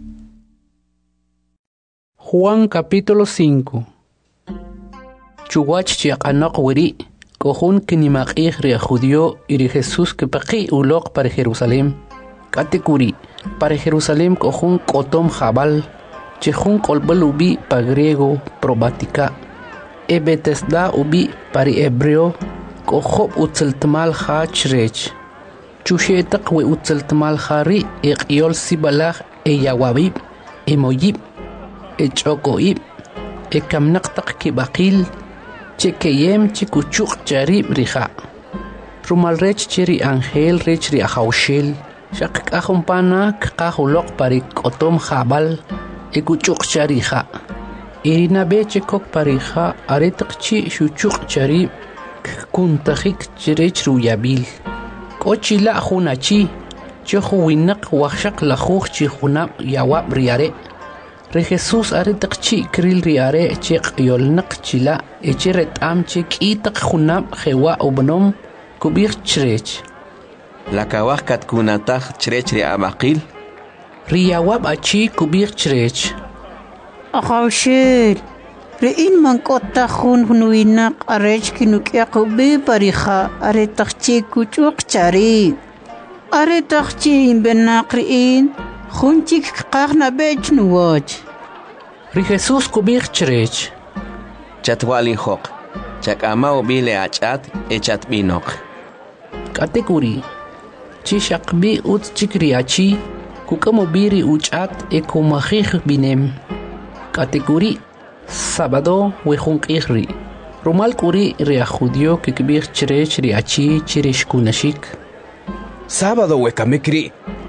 Juan capítulo cinco Chuwach chiaqanaq wiri kohun kinimaqih ri judío y ri Jesús que paqi uloq para Jerusalén katekuri para Jerusalén kohun kotom jabal chehun kolbal ubi pa griego probatica e betesda ubi para hebreo kohob utzeltmal ha chrech chushetaq we utzeltmal hari e qiyol sibalaj e yawabib e moyib e chokoib e kamnaqtaq kibaqil chekeyem chikuchuq charib riha rumal rech chiri angel rech ri ahawshel shaq qahumpana qahuloq parik otom jabal e kuchuq chariha irina beche kok pariha aretqchi shuchuq charib kuntakhik chirech ruyabil kochila hunachi chehuinaq waqshaq lahuq chi hunab yawab riare Re Jesús aretaqchi kril riare cheq yolnaq chila echeret am chek itaq junab jewa obnom kubir chrech la kawah kat kunatah chrech ri abaqil riyawab achi kubir chrech akhawshel re in man kotta khun hunuinaq arech kinukia qubi pariha aretaqchi kuchuq chari aretaqchi benaqrin Khunchik qarna bech nuwach. Ri Jesús kubir chrech. Chatwali hoq. Chakama ubile achat echat binok. Katekuri. Chishakbi ut chikriachi kukamobiri uchat e kumahih binem. Katekuri. Sábado wehunqihri. Rumal kuri ri judio kikbir chrech ri achi chirish kunashik. Sábado wekamikri.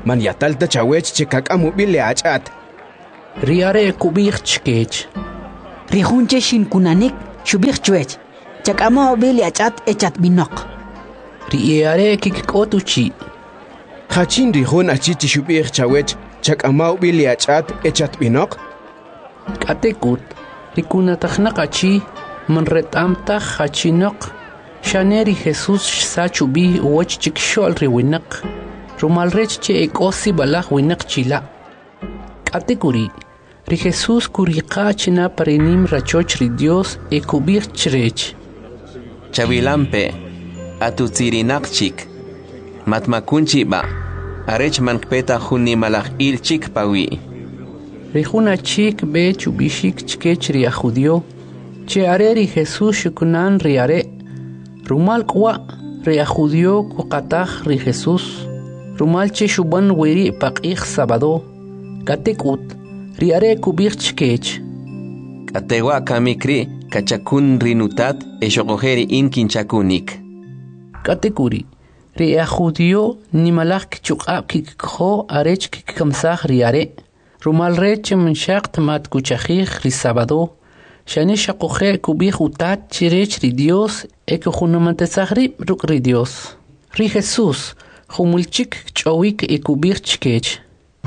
man yatalta chawech chekakamu bile ach'at. Riare kubich chkech. Rihunche shin kunanik shubich chwech. Chakama bile ach'at echat binok. Riare kikikotuchi. Hachin rihun achichi shubich chawech chakama bile ach'at echat binok. Katekut rikunataχνaqachi man retamta hachinok. Shaneri Jesus sachubi uwach chikshol riwinak. Rumalrech che ekosi balak winak chila. Katekuri. Ri Jesus kuriqa china parenim rachoch ri Dios e kubir chrech. Chavilampe atutsirinaqchik matmakunchi ba arech mankpeta junni malaj ilchik pawi. Rijuna chik be chubishik chkech ri ajudio che are ri Jesus shukunan ri are rumal kwa ri ajudio kuqataj ri Jesus rumal che shuban wiri paqij sabado katekut ri are kubir chkech katewa kamikri kachakun rinutat eshogojeri in kinchakunik katekuri ri ajudio ni malaj kichuqab kikho arech kikamsaj ri are rumal rech menshaq mat kuchajij ri sabado shani shaqoje kubij utat chirech ri Dios e que junamantasajri ruk ri Dios ri Jesus humulchik chowik e kubij chkech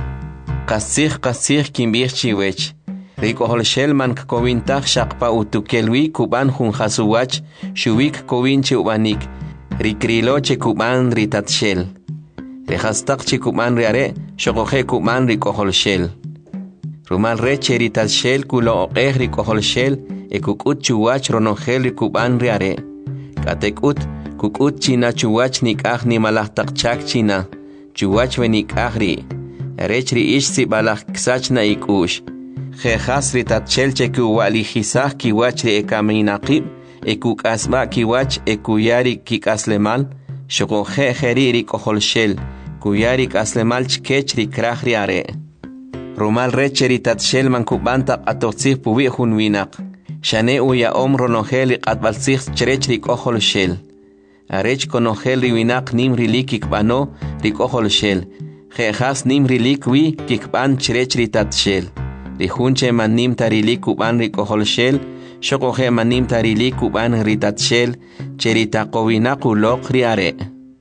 qasij qasij kimbij chiwech ri koholshel man kowintaj shaqpa utukelwi kuban jun hasuwach shubik kowinchi ubanik ri kriloche kuban ri tatshel ri hastaq chi kuban ri are shoqoje kuban ri koholshel rumal reche ri tatshel kulo oqej ri koholshel e kukut chuwach ronogel ri kuban ri are katekut kukut china chuwach nikaj ni malaj chak china chuwach venikaj ri rech ri ish si balaj ksachna ikush jejas ri tatshel che kuwali jisaj kiwach ri ekaminaqib e kukasba kiwach e kuyari kikaslemal shoqoje jeri ri koholshel kuyari kaslemal chkech ri kraj ri are rumal reche ri tatshel man kubanta qatotzij puwi jun winaq shane uya om ronogel qatbaltzij chrech ri koholshel arech konogel ri winaq nim ri likikbano ri koholshel jejas nim ri likwi kikban chrech ri tatshel ri junche man nim tarili kuban ri koholshel shoqoje man nim tarili kuban ri tatshel cherita qowinaq uloq ri are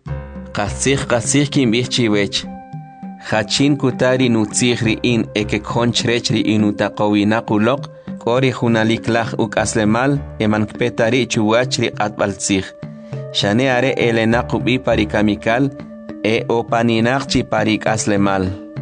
qasij qasij kimbij chiwech Hachin kutari nutzij ri in eke konchrech ri inutaqowinaq uloq kori junaliklaj ukaslemal emankpetari chuwach ri qatbaltzij shane are elenaq ubi parikamikal e opaninaq chi parikaslemal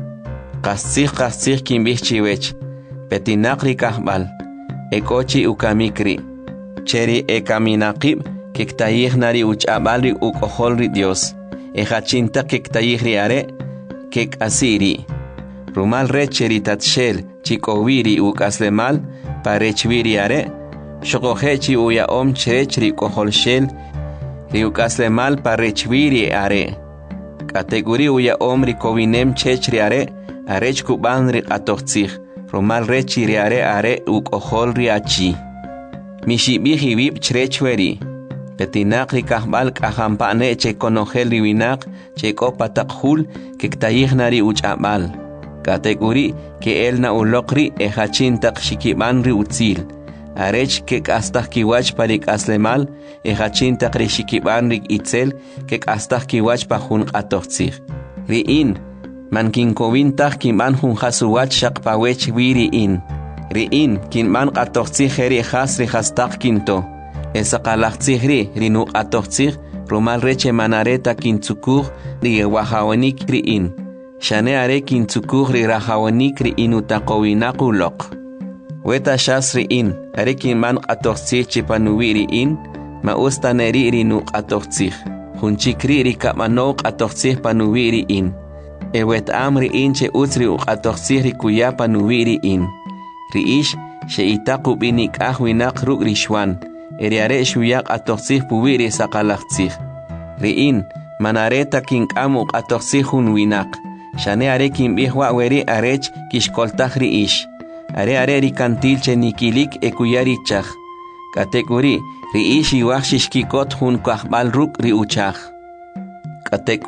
qasij qasij kimbij chiwech petinaq ri kahbal ekochi ukamikri cheri ekaminaqib kiktayij nari uch'abal ri ukojol ri Dios e hachinta kiktayij ri are kek asiri rumal reche tatshel chikowiri ukaslemal parechwiri are shoqojechi uya om chrech ri koholshel ri ukaslemal parechwiri are kategori uya om ri kowinem chech ri are arech kuban ri qatoqtzij rumal rechi ri are are ukojol ri achi mishibiji bib chrechweri petinaq ri kahbal kajampane che konogel ri winaq che kopataqhul kiktayij nari uch'abal kategori ke elna uloqri e hachintaq shikiban ri utzil arech ke kastaj kiwach parik aslemal e hachintaq ri shikiban ri itzel ke kastaj kiwach pa jun qatoqtzij ri in man kinkowintaj kinban jun hasuwach shaqpawech wiri in ri in kinban qatoqtzij ri has ri hastaq kinto esa qalaqtzijri ri nuqatoqtzij rumal reche manareta kintzukuj ri wahawanik ri in shane are kintzukuj ri rahawanik ri inutaqowinaq uloq weta shas ri in are kinman qatoqtzij chipanuwi ri in ma ustaneri ri nuqatoqtzij junchikri ri kab'anow qatoqtzij panuwi ri in e wet am ri in che utz ri uqatoqtzij ri kuya panuwi ri in ri ish she'itaq ub'inik'aj winaq ruk' ri shwan eriare shuyaq atoqtzij puwiri saqalaqtzij ri'in manareta kink'am uq'atoqtzij jun winaq shane are kinb'ij wa' weri arech kixkoltaj ri ix are are ri kantil che nikilik ekuyari chaj katekuri ri ix iwaj xixkikot jun kajb'al ruk' ri uchaj katekut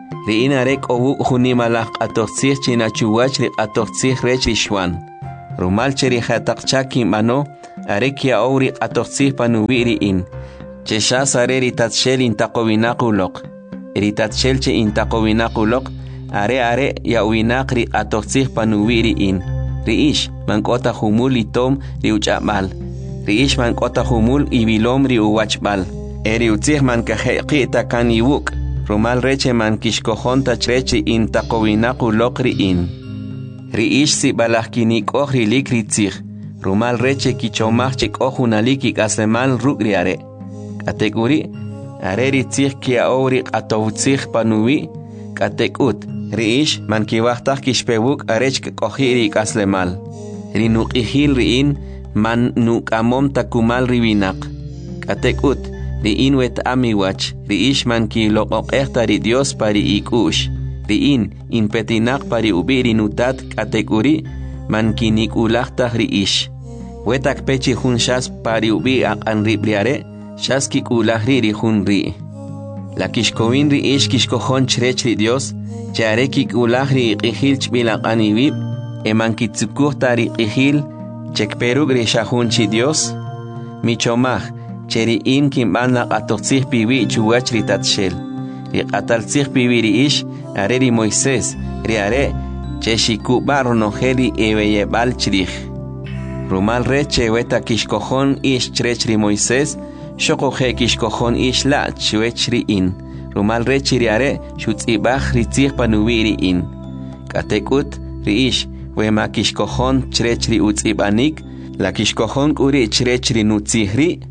ri'in are k'owuk junimalaj q'atojtzij chinachuwach ri q'atojtzij rech ri xwan rumal che ri jataqchak kinb'ano are kya'ow ri q'atojtzij panuwi' ri'in che xas are ri tatxel intaqowinaq uloq ri tatxel che intaqowinaq uloq are are ya'winaq ri q'atojtzij panuwi' ri'in ri'ix mank'ota jumul itom ri uch'ab'al ri'ix mank'ota jumul ibilom ri uwachb'al eri utzij man kajeqita kan iwuk rumal reche man kixkojon tachrech ri intaqowinaq uloq ri'in ri'ix sib'alaj kinik'oj rilik ritzij rumal reche kichomaj chik'oj junalik ik'aslemal ruk' ri are k'atek'uri are ritzij kya'ow ri q'atojtzij panuwi k'atek'ut ri'ix man kiwajtaj kixpewuk arech k'oji' ri ik'aslemal ri nuq'ijil ri'in man nuk'amom takumal riwinaq k'atek'ut ri'in wet'am iwach ri'ix man kiloq'oq'ej ri Dios pari ik'u'x ri'in inpetinaq pari ub'i ri nutat k'atek'uri man kinik'ulaj taj ri'ix wetak pechi jun xas pari ub'i aq'an rib' ri are xas kik'ulaj ri ri jun ri' la kixkowin ri'ix kixkojon chrech ri Dios che are kik'ulaj ri iq'ijil chb'il aq'an iwib' eman kitzukuj ta ri iq'ijil chekperuk ri xajun chi Dios michomaj che ri'in kinb'an la q'atojtzij piwi' chuwach ri tatxel ri q'ataltzij piwi' ri'ix are ri Moisés ri are che xikub'a' ronojel ri eb'eyeb'al chrij rumal re che weta kixkojon ix chrech ri Moisés xoqoje kixkojon ix la' chwech ri'in rumal re che ri are xutz'ib'aj ri tzij panuwi' ri'in k'atek'ut ri'ix wema kixkojon chrech ri utz'ib'anik la kixkojon k'uri chrech ri nutzij ri'.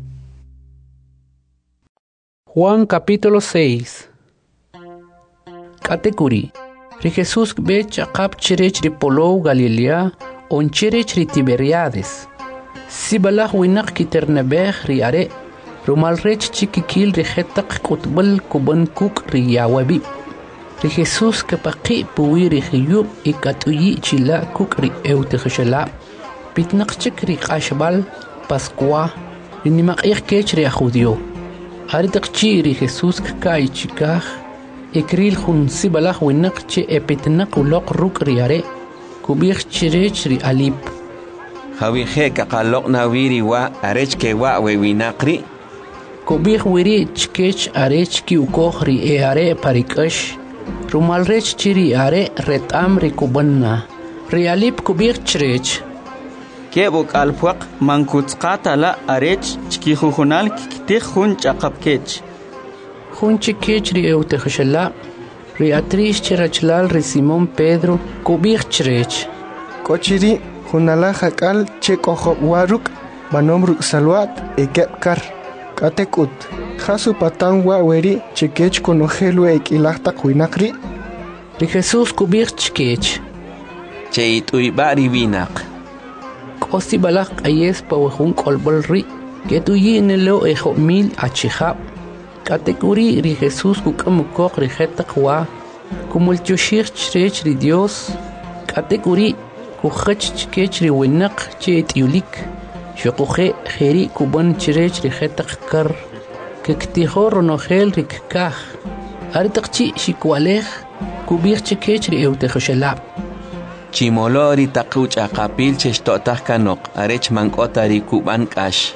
Juan capítulo seis. K'atek'uri ri Jesús k'be ch'aqap chirech ri polow Galilea on chirech ri Tiberiades sib'alaj winaq kiterneb'ej ri are rumal rech chikikil ri jetaq k'utb'al kub'an kuk' ri yawab'ib' ri Jesús kepaqi' puwi ri jiyub' y kat'uyi' chila' kuk' ri ewtijxelab' pitnaq chik ri q'axb'al Pascua ri nimaq'ij kech ri ajudío are taqchi' ri Jesús kka'y chikaj ikril jun sib'alaj winaq che epitnaq uloq ruk' ri are kub'ij chirech ri alip jawije kaqaloq nawi ri wa' arech kewa' wewinaq ri' kub'ij wiri chkech arech ki'ukoj ri e are parik'ax rumal rech chi ri are ret'am ri kub'anna ri alip kub'ij chrech keb'ok alpuaq mankutzqata la arech chkijujunal kiktij jun ch'aqapkech jun chikech ri ewtijxelab' ri atrix chirachlal ri Simón Pedro kub'ij chrech k'ochiri junalaj ak'al che k'ojob' wa ruk' b'anom ruk' salwat ekeb' kar k'atek'ut jasu patan wa weri chikech konojel we ik'ilaj taq winaq ri' ri Jesús kub'ij chkech che it'uyb'a' ri winaq k'o sib'alaj q'ayes pa jun k'olb'al ri' ket'uyi' nelo' ejob' mil achijab' k'atek'uri ri Jesús kuk'am ukoq ri jetaq wa kumultyoxij chrech ri Dios k'atek'uri kujach chkech ri winaq che t'yulik xoqoje jeri kub'an chrech ri jetaq kar kiktijo ronojel ri kkaj are taqchi' xikwalej kub'ij chkech ri ewtijxelab' chimolo ri taq uch'aqapil che xto'taj kanoq arech mank'ota ri kub'an k'ax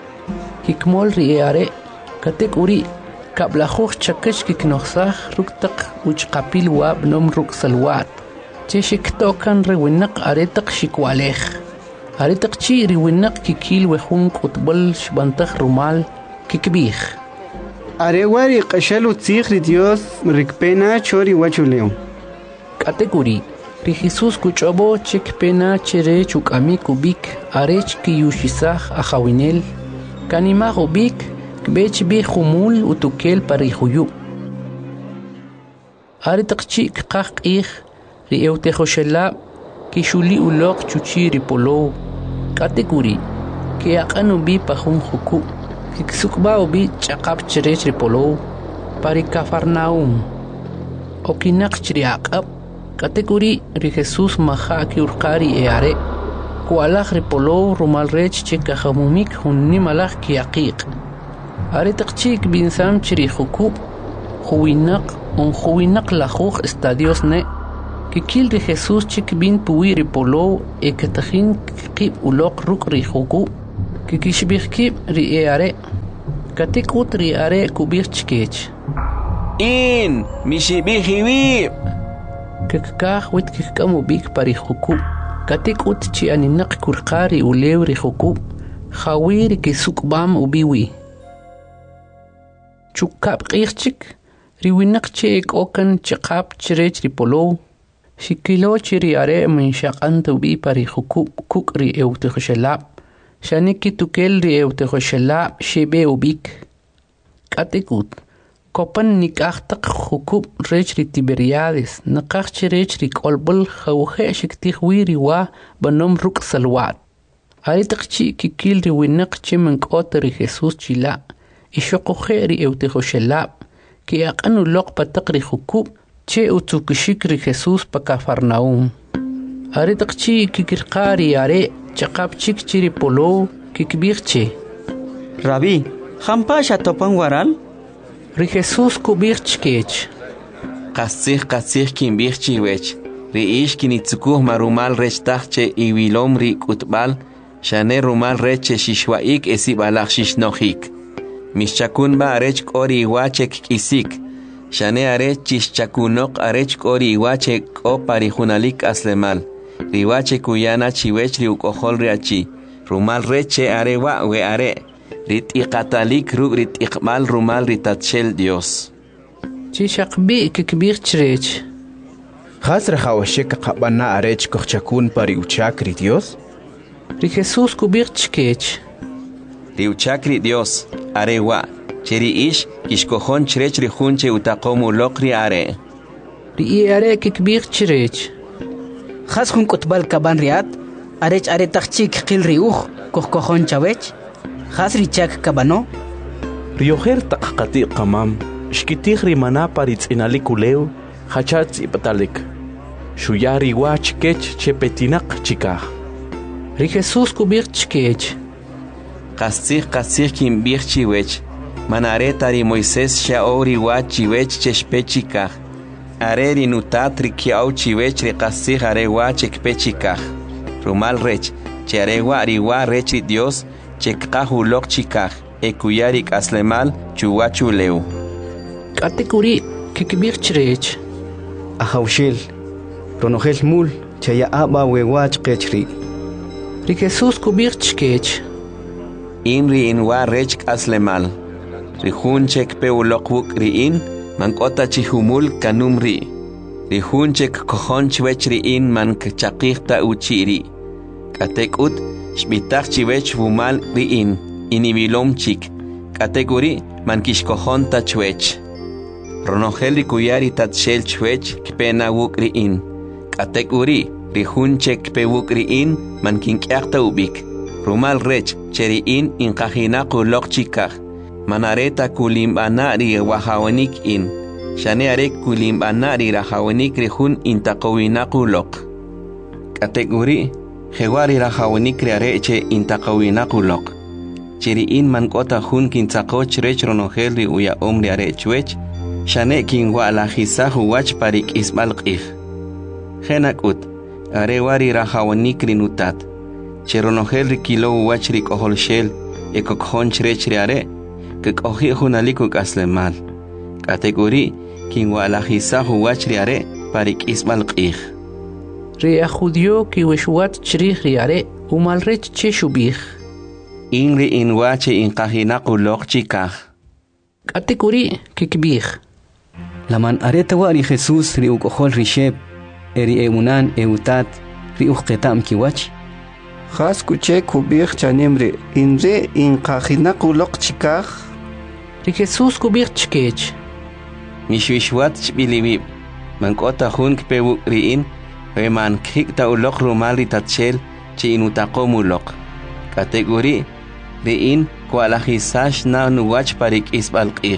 kikmol ri e are k'atek'uri kab'lajuj chakech kiknojsaj ruk' taq uch'qapil wa b'nom ruk' salwat che xikto'kan ri winaq are taq xikwalej are taqchi' ri winaq kikil we jun k'utb'al xb'antaj rumal kikb'ij are wa ri q'axal utzij ri Dios rikpena cho ri wachulew k'atek'uri ri Jesús kuch'obo chikpena chirech uk'amik ub'ik arech kiyuxisaj ajawinel kanimaj ub'ik kb'ech b'ij jumul utukel pa ri juyub' are taqchi' kqaj q'iij ri ewtijxelab' kixuli' uloq chuchi ri polow k'atek'uri ke'aq'an ub'i pa jun juku' kiksuk'b'a ub'i ch'aqap chirech ri polow pa ri Cafarnaúm okinaq chiri aq'ab' k'atek'uri ri Jesús maja' ki'urqa ri e are ku'alaj ri polow rumal rech che kajamumik jun nimalaj kiyaqiiq' are taqchi' kb'insam chiri juku' juwinak un juwinak lajuj estadios ne kikil de Jesús chik bin puwiri polo e ketajin kib ulok ruk ri juku kikishbih kib ri eare katikut ri are kubir chkech in mishibih hiwi kikah wit kikamu bik pari juku katikut chi aninak kurqari ulew ri juku khawiri kisukbam ubiwi chukab qirchik riwinak chek okan chaqab chirech ri polo shikilo chiri are min shaqan tubi pari juku kukri eute khshelab shaniki tukel ri eute khshelab shibe ubik katikut kopan nikaqtaq juku rech ri Tiberiades naqaq chirech ri kolbul khawhe shikti wiri wa banom ruk salwat aritaqchi kikil ri winak chimen qotri Jesus chila ishoqo kheri eute khshelab ki aqanu loq pataqri juku che utukishikri Jesus pa Cafarnaum aritaqchi kikirqari are chaqab chik chiri polo kikbirche Rabbi khampasha topan waral ri Jesus kubirchkech qasih qasih kimbirchi wech ri ish kinitsukuh marumal rech taqche iwilom ri kutbal shane rumal reche shishwaik esibalach shishnohik mischakun ba arech kori wachek kisik shane arech chishchakunok arech kori wachek o parijunalik aslemal riwache kuyana chiwech ri ukohol riachi rumal reche arewa we are ritiqatalik rug ritiqmal rumal ritatshel Dios chishaqbi kikbirchrech khasra khawashek qabana arech kochakun pari uchakri Dios ri Jesus kubirchkech ri uchakri Dios arewa cheri ish kishkohon chrech ri junche utaqomu lokri are ri are kikbirchrech khas khun kutbal kaban riat arech are taqchik qil riuj kohkohon chawech khas richak kabano rioher taqqati qamam shkitig rimana paritz inalikulew khachat ipatalik shuyari wach kech chepetinaq chikah ri Jesus kubirchkech qasih qasih kimbirchi wech manare tari Moisés shaori wachi wech cheshpechikah are ri nutatri kiauchi wech ri qasih are wach ekpechikah rumal rech chare wa ri wa rech Dios chekqahu lokchikah ekuyari aslemal chuwachu leu katikuri kikbirchrech ahawshel ronogel mul chaya aba we wach qechri ri Jesus kubirchkech inri in wa rech aslemal ri junchek peulokbuk ri in mankota chihumul kanumri ri junchek kohonch wech ri in man kchaqihta uchiri katekut shbitach chiwech vumal ri in inibilom chik kategori man kishkohonta chwech ronogel ri kuyari tatshel chwech kpena wuk ri in kategori ri junchek pewuk ri in man kinkyaqta ubik rumal rech cheri in inqajinaqu loqchikaj manareta kulimbana ri wahawanik in shane arek kulimbana ri rahawanik ri jun intaqawinaqu loq kategori jewari rahawanik ri areche intaqawinaqu loq cheri in mankota jun kintzaqoch rech ronogel ri uya omri arechwech shane kinwa la hisahu wach parik isbal qij jenakut arewari rahawanik ri nutat cheronogel ri kilo wach ri koholshel ekokjon chrech ri are kekohi junaliko kaslemal kategori kinwa la hisahu wach ri are parik isbal qij ri ajudio ki wishwat chrij ri are umal rech cheshubij inri inwache inqajinaqu loqchikaj kategori kikbij laman areta wa ri Jesus ri ukohol risheb eri emunan eutat ri uqetam kiwach khas kuche kubir chanimri inre inqajinaqu loqchikaj ri Jesus kubirchkech mishwishwat chbilibib mankota jun kpewu ri in we man khikta uloq rumal ri tatshel chi inutaqomu loq kategori ri in kwalahisash na nuwach parik isbal qij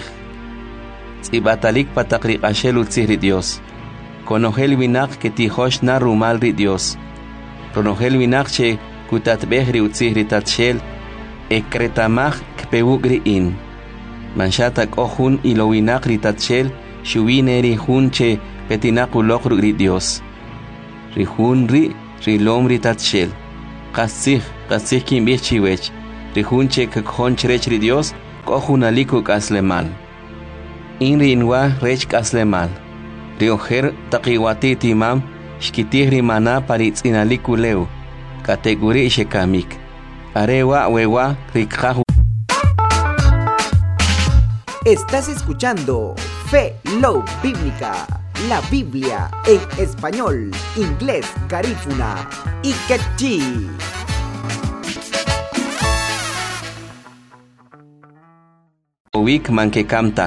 tsibatalik pataqri qashel utzihri Dios konogel winak ketihosh na rumal ri Dios ronogel winak che kutatbeh ri utzihri tatshel ekretamaj kpewuk ri in manchata k'ojun ilowinaq ritatchel xuwine rijun che petinaq uloq ruk' ri Dios rijun ri rilom ritatchel qasij qasij kinb'ij chiwech rijun che kakjon chirech ri Dios k'ojun alik uk'aslemal in ri inwa rech k'aslemal ri ojer taqiwati timam xkitij ri maná paritz'inalik ulew kateguri xekamik arewa wewa rikqaj. Estás escuchando Fe Love Bíblica, la Biblia en español, inglés, garífuna y quechí. Uwik manke kamta.